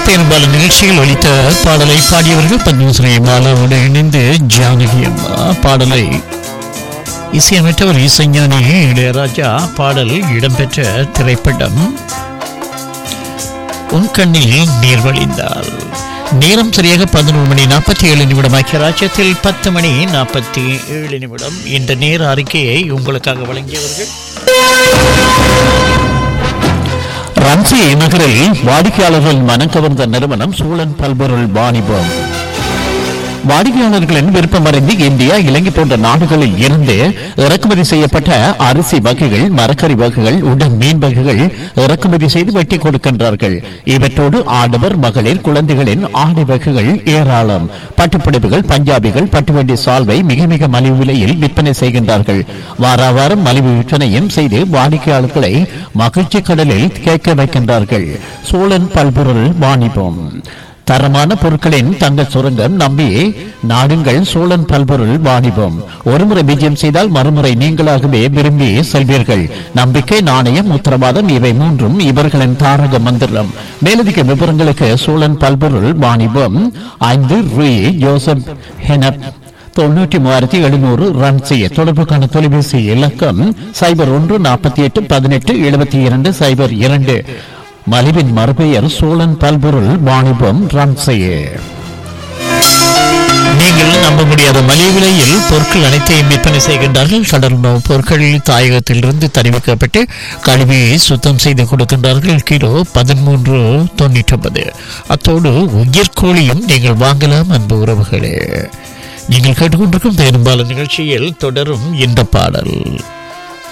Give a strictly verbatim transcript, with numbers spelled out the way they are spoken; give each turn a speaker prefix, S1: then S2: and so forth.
S1: பெரும்பாலும் நிகழ்ச்சியில் ஒலித்த பாடலை பாடியவர்கள் பத்மஸ்ரீ பாலாவோடு இணைந்து ஜானகி அம்மா. பாடலை இசையமைத்தவர் இசைஞானி இளையராஜா. பாடல் இடம்பெற்ற திரைப்படம் உன் கண்ணில் நீர் வழிந்தால். நேரம் சரியாக பதினொரு மணி நாற்பத்தி ஏழு நிமிடம். ஐக்கிய ராஜ்யத்தில் பத்து மணி நாற்பத்தி ஏழு நிமிடம். இந்த நேர அறிக்கையை உங்களுக்காக வழங்கியவர்கள் ரன்சி நகரில் வாடிக்கையாளர்கள் மனம் கவர்ந்த நிறுவனம் சூழன் பல்பொருள் வாணிபம். வாடிக்கையாளர்களின் விருப்பமறிந்து இந்தியா, இலங்கை போன்ற நாடுகளில் இருந்து இறக்குமதி செய்யப்பட்ட அரிசி வகைகள், மரக்கறி வகைகள், உடன் மீன் வகைகள் இறக்குமதி செய்து வெட்டி கொடுக்கின்றார்கள். இவற்றோடு ஆடவர், மகளிர், குழந்தைகளின் ஆடை வகைகள் ஏராளம். பட்டுப்புடவைகள், பஞ்சாபிகள், பட்டுவண்டி சால்வை மிக மிக மலிவு விலையில் விற்பனை செய்கின்றார்கள். வார வாரம் மலிவு விற்பனையும் செய்து வாடிக்கையாளர்களை மகிழ்ச்சி கடலில் கேட்க வைக்கின்றார்கள். சோழன் பல்பொருள் வாணிபம். தரமான பொருட்களின் தங்க சுரங்கம் நம்பி நாடுங்கள் சோழன் பல்பொருள் வாணிபம். ஒருமுறை விஜயம் செய்தால் மறுமுறை நீங்களாகவே விரும்பி செல்வீர்கள். நம்பிக்கை, நாணயம், உத்தரவாதம் இவை மூன்றும் இவர்களின் தாரக மந்திரம். மேலதிக விவரங்களுக்கு சோழன் பல்பொருள் வாணிபம் ஐந்து ரூ ஜோசப் ஹெனப் தொண்ணூற்றி மூவாயிரத்தி எழுநூறு ரன் செய்ய தொடர்புக்கான தொலைபேசி இலக்கம் சைபர் ஒன்று நாற்பத்தி எட்டு பதினெட்டு எழுபத்தி இரண்டு சைபர் இரண்டு. மலிவின் மறுபெயர் சோழன் பல்பொருள் வாணிபம் ரன் செய்ய. நீங்கள் நம்ப முடியாத மலிவு விலையில் பொருட்கள் அனைத்தையும் விற்பனை செய்கின்றார்கள். கடல் உணவுப் பொருட்கள் தாயகத்திலிருந்து தருவிக்கப்பட்டு கழுவியை சுத்தம் செய்து கொடுக்கின்றார்கள். கிலோ பதிமூன்று தொண்ணூற்றி ஒன்பது. அத்தோடு உயிர்கோழியும் நீங்கள் வாங்கலாம். அன்பு உறவுகளே, நீங்கள் கேட்டுக்கொண்டிருக்கும் பெரும்பாலும் நிகழ்ச்சியில் தொடரும் இந்த பாடல்.